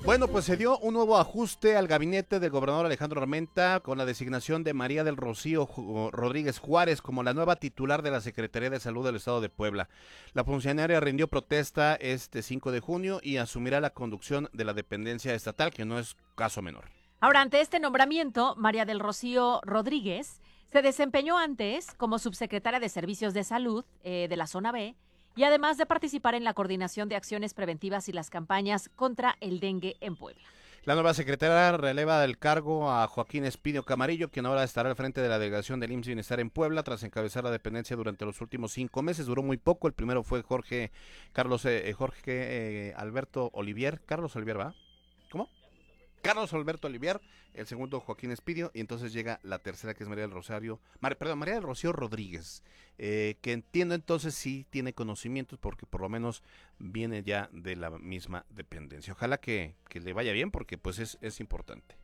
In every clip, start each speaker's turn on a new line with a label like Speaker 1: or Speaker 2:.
Speaker 1: Bueno, pues se dio un nuevo ajuste al gabinete del gobernador Alejandro Armenta con la designación de María del Rocío Rodríguez Juárez como la nueva titular de la Secretaría de Salud del Estado de Puebla. La funcionaria rindió protesta este 5 de junio y asumirá la conducción de la dependencia estatal, que no es caso menor.
Speaker 2: Ahora, ante este nombramiento, María del Rocío Rodríguez se desempeñó antes como subsecretaria de Servicios de Salud de la Zona B, y además de participar en la coordinación de acciones preventivas y las campañas contra el dengue en Puebla.
Speaker 1: La nueva secretaria releva del cargo a Joaquín Espidio Camarillo, quien ahora estará al frente de la delegación del IMSS Bienestar en Puebla, tras encabezar la dependencia durante los últimos 5 meses. Duró muy poco, el primero fue Jorge Alberto Olivier. Carlos Olivier, ¿va? ¿Cómo? Carlos Alberto Olivier, el segundo Joaquín Espidio, y entonces llega la tercera, que es María del Rocío Rodríguez, que entiendo entonces sí tiene conocimientos, porque por lo menos viene ya de la misma dependencia. Ojalá que le vaya bien, porque pues es importante.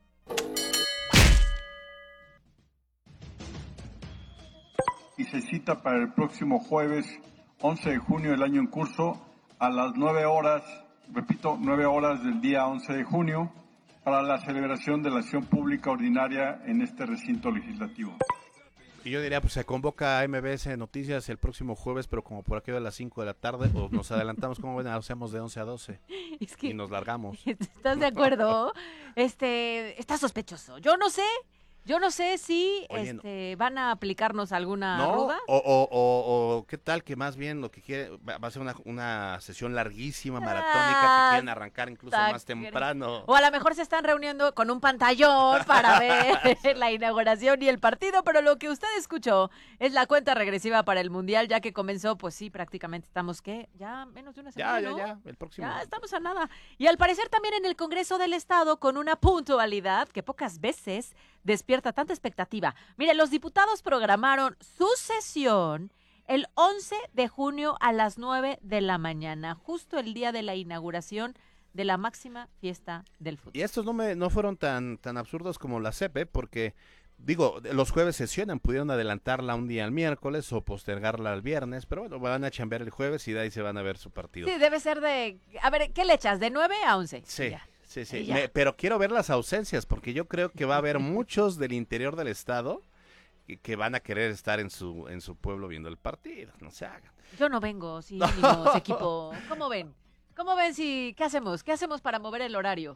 Speaker 3: Y se cita para el próximo jueves 11 de junio del año en curso a las 9 horas, repito, 9 horas del día 11 de junio, para la celebración de la acción pública ordinaria en este recinto legislativo.
Speaker 1: Y yo diría, pues se convoca a MBS Noticias el próximo jueves, pero como por aquí de las 5 de la tarde, o nos adelantamos, como ven, hacemos de 11 a 12 y nos largamos.
Speaker 2: ¿Estás de acuerdo? Está sospechoso. Yo no sé si
Speaker 1: Oye,
Speaker 2: van a aplicarnos alguna
Speaker 1: no,
Speaker 2: ruda.
Speaker 1: o qué tal que más bien lo que quiere va a ser una sesión larguísima, maratónica, que quieren arrancar incluso más temprano.
Speaker 2: O a lo mejor se están reuniendo con un pantallón para ver la inauguración y el partido, pero lo que usted escuchó es la cuenta regresiva para el Mundial, ya que comenzó, pues sí, prácticamente estamos, ¿qué? Ya menos de una semana, ¿no?
Speaker 1: Ya, el próximo.
Speaker 2: Ya estamos a nada. Y al parecer también en el Congreso del Estado, con una puntualidad que pocas veces despierta tanta expectativa. Mire, los diputados programaron su sesión el 11 de junio a las 9 de la mañana, justo el día de la inauguración de la máxima fiesta del fútbol.
Speaker 1: Y estos no fueron tan absurdos como la CEP, porque, digo, los jueves sesionan, pudieron adelantarla un día al miércoles o postergarla al viernes, pero bueno, van a chambear el jueves y de ahí se van a ver su partido.
Speaker 2: Sí, debe ser a ver, ¿qué le echas? ¿De 9 a 11?
Speaker 1: Sí.
Speaker 2: Ya.
Speaker 1: Sí. Pero quiero ver las ausencias, porque yo creo que va a haber muchos del interior del estado que van a querer estar en su pueblo viendo el partido. No se hagan.
Speaker 2: Yo no vengo, sí, ánimos, equipo. ¿Cómo ven? ¿Qué hacemos? ¿Qué hacemos para mover el horario?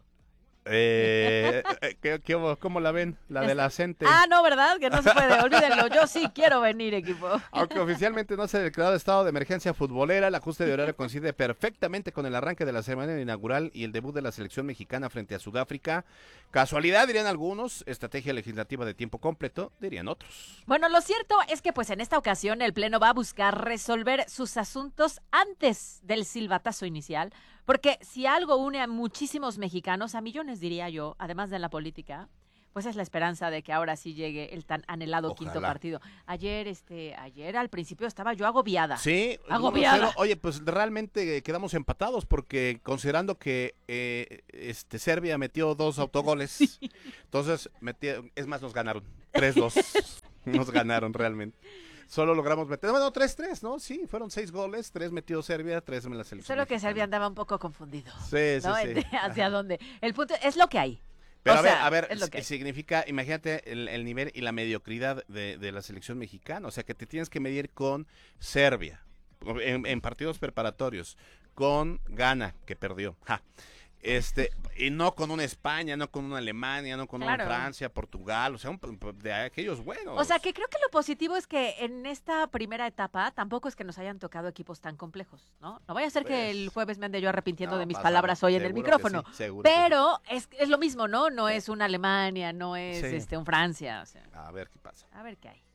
Speaker 1: ¿Cómo la ven? La de la CENTE.
Speaker 2: No, ¿verdad? Que no se puede, olvídenlo. Yo sí quiero venir, equipo.
Speaker 1: Aunque oficialmente no se ha declarado estado de emergencia futbolera, el ajuste de horario coincide perfectamente con el arranque de la ceremonia inaugural y el debut de la selección mexicana frente a Sudáfrica. Casualidad, dirían algunos, estrategia legislativa de tiempo completo, dirían otros.
Speaker 2: Bueno, lo cierto es que pues en esta ocasión el Pleno va a buscar resolver sus asuntos antes del silbatazo inicial, porque si algo une a muchísimos mexicanos, a millones diría yo, además de la política, pues es la esperanza de que ahora sí llegue el tan anhelado
Speaker 1: Ojalá.
Speaker 2: quinto partido. Ayer al principio estaba yo agobiada.
Speaker 1: Sí,
Speaker 2: agobiada.
Speaker 1: Oye, pues realmente quedamos empatados porque considerando que Serbia metió 2 autogoles, sí. Entonces es más, nos ganaron 3-2. Nos ganaron realmente. Solo logramos meter, 3-3, ¿no? Sí, fueron 6 goles, 3 metió Serbia, 3 en la selección.
Speaker 2: Solo que Serbia andaba un poco confundido.
Speaker 1: Sí,
Speaker 2: ¿no?
Speaker 1: sí.
Speaker 2: ¿Hacia dónde? El punto es lo que hay.
Speaker 1: Pero a ver, significa, imagínate el nivel y la mediocridad de la selección mexicana, o sea que te tienes que medir con Serbia, en partidos preparatorios, con Ghana, que perdió, y no con una España, no con una Alemania, no con una Francia, Portugal, o sea, de aquellos buenos.
Speaker 2: O sea, que creo que lo positivo es que en esta primera etapa tampoco es que nos hayan tocado equipos tan complejos, ¿no? No vaya a ser que el jueves me ande yo arrepintiendo de mis palabras hoy en el micrófono.
Speaker 1: Sí,
Speaker 2: pero es lo mismo, ¿no? No es una Alemania, no es un Francia. O sea,
Speaker 1: a ver qué pasa.
Speaker 2: A ver qué hay.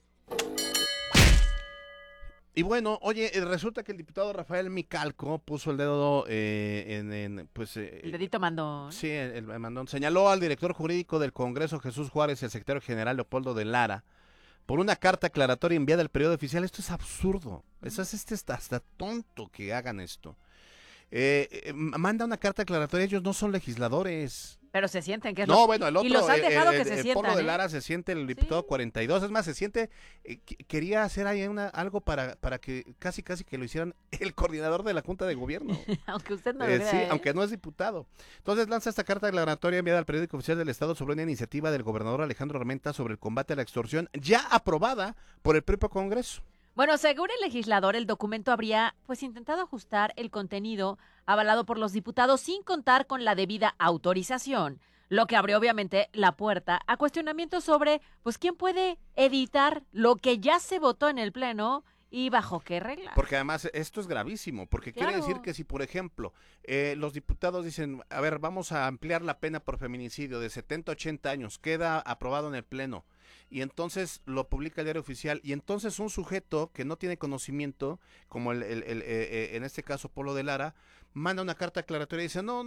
Speaker 1: Y bueno, oye, resulta que el diputado Rafael Micalco puso el dedo el
Speaker 2: dedito mandón.
Speaker 1: Sí, el mandón. Señaló al director jurídico del Congreso, Jesús Juárez, y al secretario general, Leopoldo de Lara, por una carta aclaratoria enviada al periódico oficial. Esto es absurdo. Eso es hasta tonto que hagan esto. manda una carta aclaratoria, ellos no son legisladores.
Speaker 2: Pero se sienten, que es
Speaker 1: No, bueno, el otro,
Speaker 2: y los han dejado que se sientan.
Speaker 1: Polo de Lara se siente el diputado 42, es más, se siente, quería hacer ahí algo para que casi que lo hicieran el coordinador de la Junta de Gobierno.
Speaker 2: Aunque usted no lo vea,
Speaker 1: sí, aunque no es diputado. Entonces lanza esta carta aclaratoria enviada al periódico oficial del Estado sobre una iniciativa del gobernador Alejandro Armenta sobre el combate a la extorsión, ya aprobada por el propio Congreso.
Speaker 2: Bueno, según el legislador, el documento habría pues intentado ajustar el contenido avalado por los diputados sin contar con la debida autorización, lo que abrió obviamente la puerta a cuestionamientos sobre pues quién puede editar lo que ya se votó en el Pleno y bajo qué reglas.
Speaker 1: Porque además esto es gravísimo, porque
Speaker 2: Claro.
Speaker 1: quiere decir que si, por ejemplo, los diputados dicen, a ver, vamos a ampliar la pena por feminicidio de 70 a 80 años, queda aprobado en el Pleno, y entonces lo publica el diario oficial, y entonces un sujeto que no tiene conocimiento, como en este caso Polo de Lara, manda una carta aclaratoria y dice, no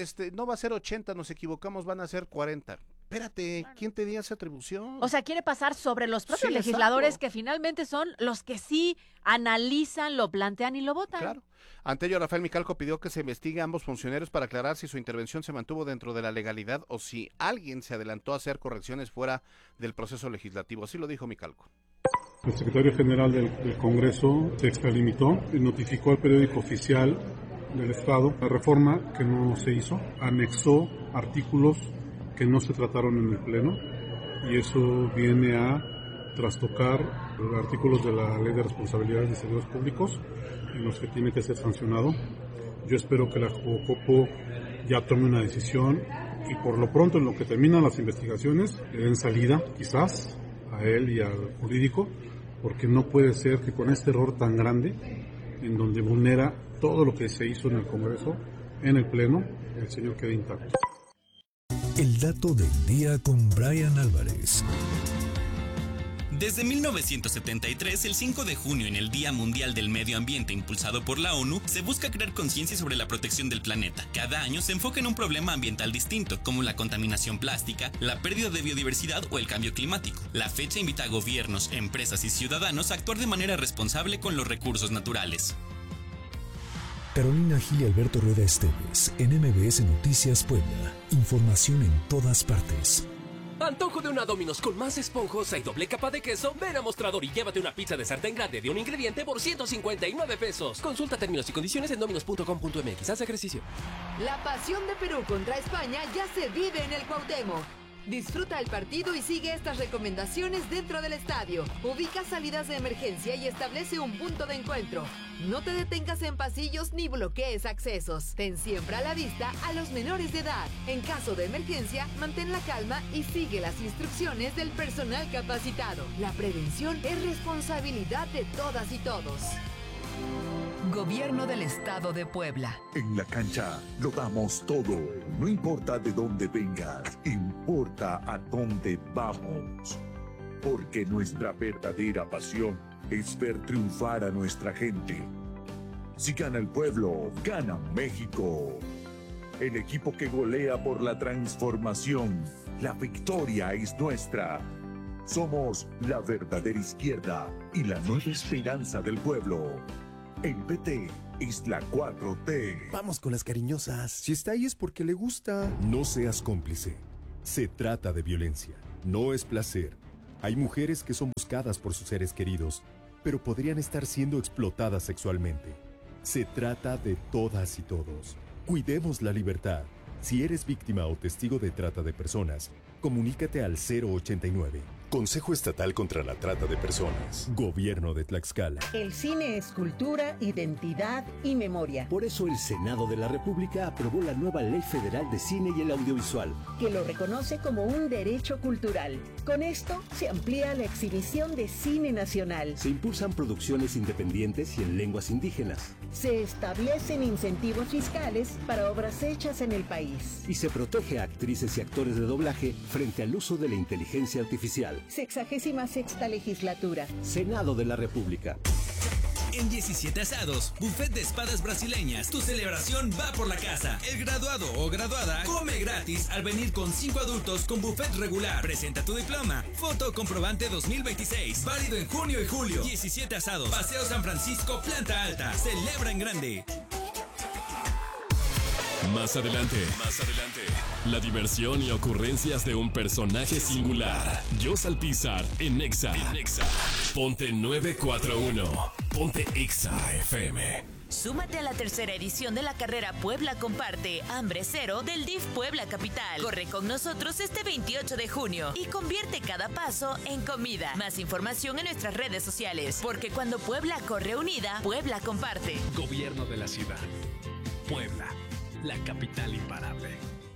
Speaker 1: va a ser 80, nos equivocamos, van a ser 40. Espérate,
Speaker 2: Claro.
Speaker 1: ¿quién te dio esa atribución?
Speaker 2: O sea, quiere pasar sobre los propios
Speaker 1: Sí,
Speaker 2: legisladores
Speaker 1: exacto.
Speaker 2: que finalmente son los que sí analizan, lo plantean y lo votan.
Speaker 1: Claro. Ante ello, Rafael Micalco pidió que se investigue a ambos funcionarios para aclarar si su intervención se mantuvo dentro de la legalidad o si alguien se adelantó a hacer correcciones fuera del proceso legislativo. Así lo dijo Micalco.
Speaker 4: El secretario general del Congreso se extralimitó y notificó al periódico oficial del Estado la reforma que no se hizo, anexó artículos que no se trataron en el Pleno y eso viene a trastocar los artículos de la Ley de Responsabilidades de Servidores Públicos en los que tiene que ser sancionado. Yo espero que la Jucopo ya tome una decisión y por lo pronto en lo que terminan las investigaciones le den salida quizás a él y al jurídico, porque no puede ser que con este error tan grande en donde vulnera todo lo que se hizo en el Congreso, en el Pleno, el señor quede intacto.
Speaker 5: El dato del día con Brian Álvarez.
Speaker 6: Desde 1973, el 5 de junio, en el Día Mundial del Medio Ambiente impulsado por la ONU, se busca crear conciencia sobre la protección del planeta. Cada año se enfoca en un problema ambiental distinto, como la contaminación plástica, la pérdida de biodiversidad o el cambio climático. La fecha invita a gobiernos, empresas y ciudadanos a actuar de manera responsable con los recursos naturales.
Speaker 5: Carolina Gil y Alberto Rueda Esteves, en MBS Noticias Puebla. Información en todas partes.
Speaker 7: Antojo de una Domino's con más esponjosa y doble capa de queso. Ven a Mostrador y llévate una pizza de sartén grande de un ingrediente por 159 pesos. Consulta términos y condiciones en dominos.com.mx. Haz ejercicio.
Speaker 8: La pasión de Perú contra España ya se vive en el Cuauhtémoc. Disfruta el partido y sigue estas recomendaciones dentro del estadio. Ubica salidas de emergencia y establece un punto de encuentro. No te detengas en pasillos ni bloquees accesos. Ten siempre a la vista a los menores de edad. En caso de emergencia, mantén la calma y sigue las instrucciones del personal capacitado. La prevención es responsabilidad de todas y todos. Gobierno del Estado de Puebla.
Speaker 9: En la cancha lo damos todo. No importa de dónde vengas, importa a dónde vamos. Porque nuestra verdadera pasión es ver triunfar a nuestra gente. Si gana el pueblo, gana México. El equipo que golea por la transformación. La victoria es nuestra. Somos la verdadera izquierda y la nueva esperanza del pueblo. El PT es la 4T.
Speaker 10: Vamos con las cariñosas. Si está ahí es porque le gusta.
Speaker 11: No seas cómplice. Se trata de violencia. No es placer. Hay mujeres que son buscadas por sus seres queridos, pero podrían estar siendo explotadas sexualmente. Se trata de todas y todos. Cuidemos la libertad. Si eres víctima o testigo de trata de personas, comunícate al 089. Consejo Estatal contra la Trata de Personas. Gobierno de Tlaxcala.
Speaker 12: El cine es cultura, identidad y memoria.
Speaker 13: Por eso el Senado de la República aprobó la nueva Ley Federal de Cine y el Audiovisual,
Speaker 12: que lo reconoce como un derecho cultural. Con esto se amplía la exhibición de cine nacional.
Speaker 13: Se impulsan producciones independientes y en lenguas indígenas.
Speaker 12: Se establecen incentivos fiscales para obras hechas en el país.
Speaker 13: Y se protege a actrices y actores de doblaje frente al uso de la inteligencia artificial.
Speaker 12: 66ª legislatura.
Speaker 13: Senado de la República.
Speaker 6: En 17 asados, buffet de espadas brasileñas. Tu celebración va por la casa. El graduado o graduada come gratis al venir con 5 adultos con buffet regular. Presenta tu diploma. Foto comprobante 2026. Válido en junio y julio. 17 asados. Paseo San Francisco, planta alta. Celebra en grande.
Speaker 14: Más adelante, la diversión y ocurrencias de un personaje singular. Jos Alpizar en Exa. Ponte 941. Ponte Exa FM.
Speaker 15: Súmate a la tercera edición de la carrera Puebla Comparte Hambre Cero del DIF Puebla Capital. Corre con nosotros este 28 de junio y convierte cada paso en comida. Más información en nuestras redes sociales, porque cuando Puebla corre unida, Puebla comparte.
Speaker 16: Gobierno de la ciudad. Puebla, la capital imparable.